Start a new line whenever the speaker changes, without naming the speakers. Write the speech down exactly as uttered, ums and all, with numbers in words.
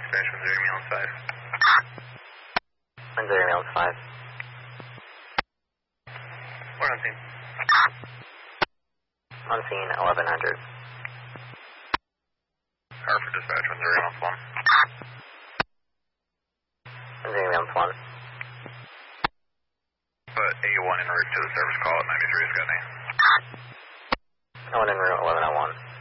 dispatch one zero ambulance five.
one zero ambulance five.
We're on scene.
On scene, eleven hundred.
Hartford dispatch one zero ambulance one.
one zero ambulance one.
Put A one en route to the service call at ninety-three Scotty.
I one en route eleven oh one.